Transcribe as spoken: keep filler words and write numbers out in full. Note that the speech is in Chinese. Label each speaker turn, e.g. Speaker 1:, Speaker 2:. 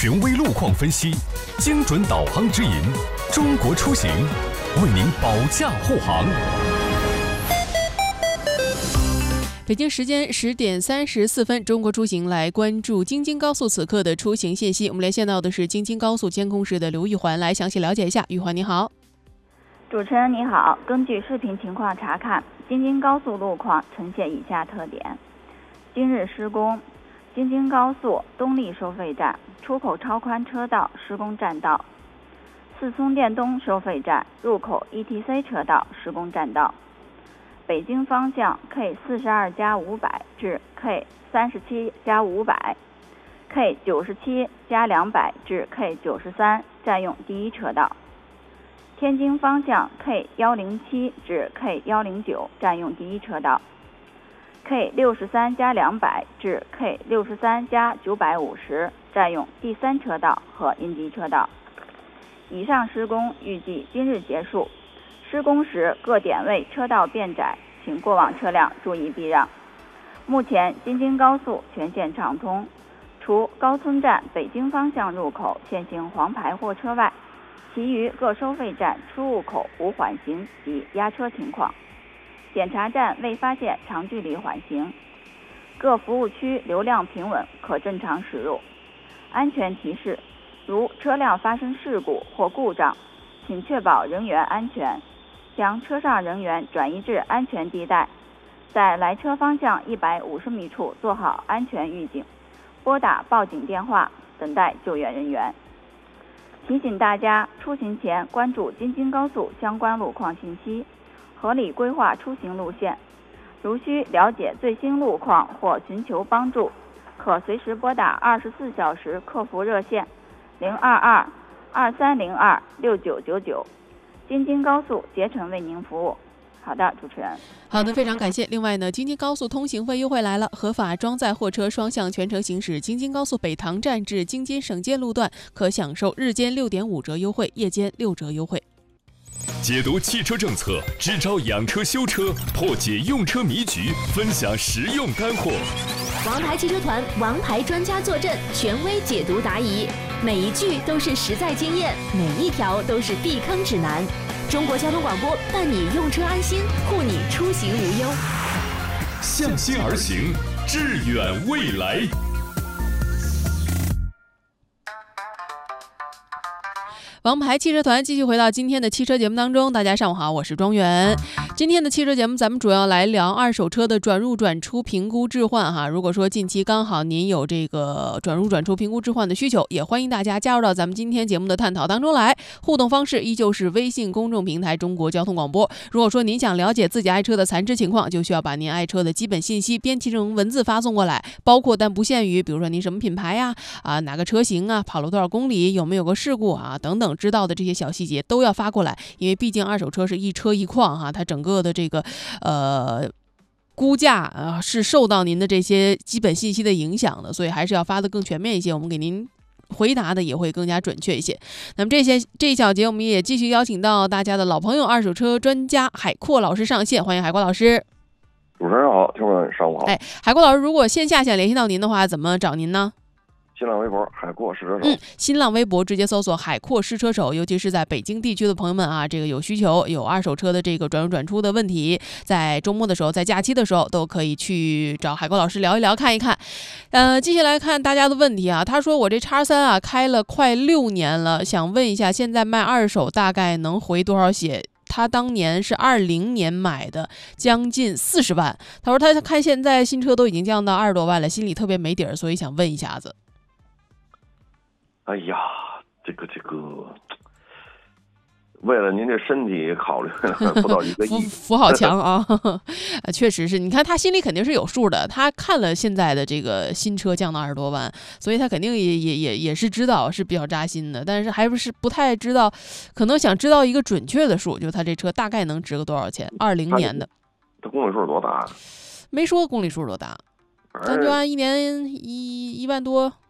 Speaker 1: 权威路况分析，精准导航指引，中国出行为您保驾护航。
Speaker 2: 北京时间十点三十四分，中国出行来关注京津高速此刻的出行信息。我们连线到的是京津高速监控室的刘玉环，来详细了解一下。玉环你好。
Speaker 3: 主持人你好，根据视频情况查看，京津高速路况呈现以下特点：今日施工，京津高速东丽收费站出口超宽车道施工占道，四松店东收费站入口 E T C 车道施工占道。北京方向 K 四十二加五百至 K 三十七加五百、K 九十七加两百至 K 九十三占用第一车道。天津方向 K 一零七至 K 一零九占用第一车道。K 六十三加两百至 K 六十三加九百五十占用第三车道和应急车道。以上施工预计今日结束。施工时各点位车道变窄，请过往车辆注意避让。目前京津高速全线畅通，除高村站北京方向入口限行黄牌货车外，其余各收费站出入口无缓行及压车情况。检查站未发现长距离缓行，各服务区流量平稳，可正常驶入。安全提示：如车辆发生事故或故障，请确保人员安全，将车上人员转移至安全地带，在来车方向一百五十米处做好安全预警，拨打报警电话，等待救援人员。提醒大家出行前关注京津高速相关路况信息，合理规划出行路线。如需了解最新路况或寻求帮助，可随时拨打二十四小时客服热线零二二二三零二六九九九。京津高速竭诚为您服务。好的，主持人。
Speaker 2: 好的，非常感谢。另外呢，京津高速通行费优惠来了，合法装载货车双向全程行驶京津高速北塘站至京津省界路段，可享受日间六点五折优惠，夜间六折优惠。
Speaker 1: 解读汽车政策，支招养车修车，破解用车迷局，分享实用干货。
Speaker 4: 王牌汽车团王牌专家坐镇，权威解读答疑，每一句都是实在经验，每一条都是避坑指南。中国交通广播伴你用车安心，护你出行无忧。
Speaker 1: 向心而行，致远未来。
Speaker 2: 王牌汽车团继续回到今天的汽车节目当中，大家上午好，我是庄园。今天的汽车节目咱们主要来聊二手车的转入转出评估置换哈。如果说近期刚好您有这个转入转出评估置换的需求，也欢迎大家加入到咱们今天节目的探讨当中来。互动方式依旧是微信公众平台中国交通广播。如果说您想了解自己爱车的残值情况，就需要把您爱车的基本信息编辑成文字发送过来，包括但不限于比如说您什么品牌呀、啊哪个车型啊，跑了多少公里，有没有个事故啊等等知道的这些小细节都要发过来，因为毕竟二手车是一车一况哈，它整个的这个呃估价啊是受到您的这些基本信息的影响的，所以还是要发的更全面一些，我们给您回答的也会更加准确一些。那么这些这一小节我们也继续邀请到大家的老朋友二手车专家海阔老师上线，欢迎海阔老师。
Speaker 5: 主持人好，听众们上午好。
Speaker 2: 哎，海阔老师，如果线下想联系到您的话，怎么找您呢？
Speaker 5: 新浪微博海阔试车手，
Speaker 2: 嗯，新浪微博直接搜索海阔试车手，尤其是在北京地区的朋友们啊，这个有需求有二手车的这个转入转出的问题，在周末的时候，在假期的时候都可以去找海阔老师聊一聊看一看。呃，继续来看大家的问题啊，他说我这叉三啊开了快六年了，想问一下现在卖二手大概能回多少血？他当年是二零年买的，将近四十万。他说他看现在新车都已经降到二十多万了，心里特别没底儿，所以想问一下子。
Speaker 5: 哎呀，这个这个，为了您这身体考虑，不到一个亿，
Speaker 2: 福好强啊！确实是，你看他心里肯定是有数的，他看了现在的这个新车降到二十多万，所以他肯定也也也也是知道是比较扎心的，但是还不是不太知道，可能想知道一个准确的数，就他这车大概能值个多少钱？二零年的，
Speaker 5: 他公里数多大？
Speaker 2: 没说公里数多大，咱就按一年一一万多。